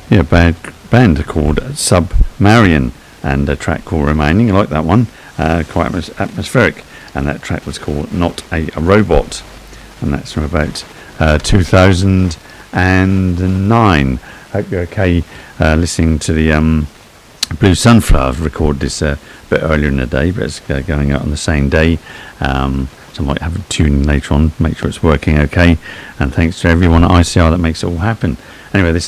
Yeah, band called Submarian, and a track called Remaining. I like that one, quite atmospheric. And that track was called Not a Robot, and that's from about 2009. Hope you're okay listening to the Blue Sunflower. I've recorded this a bit earlier in the day, but it's going out on the same day. So I might have a tune later on, make sure it's working okay. And thanks to everyone at ICR that makes it all happen. Anyway, this